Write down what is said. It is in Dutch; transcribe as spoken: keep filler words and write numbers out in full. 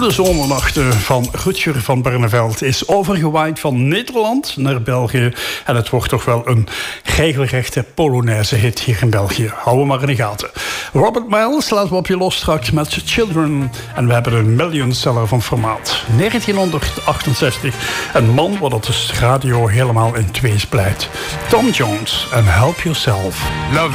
Koele zomernachten van Rutger van Barneveld is overgewaaid van Nederland naar België. En het wordt toch wel een regelrechte Polonaise hit hier in België. Hou hem maar in de gaten. Robert Miles laten we op je los straks met Children. En we hebben een millionseller van formaat. negentienhonderdachtenzestig. Een man wat het dus radio helemaal in twee splijt. Tom Jones en Help Yourself. Love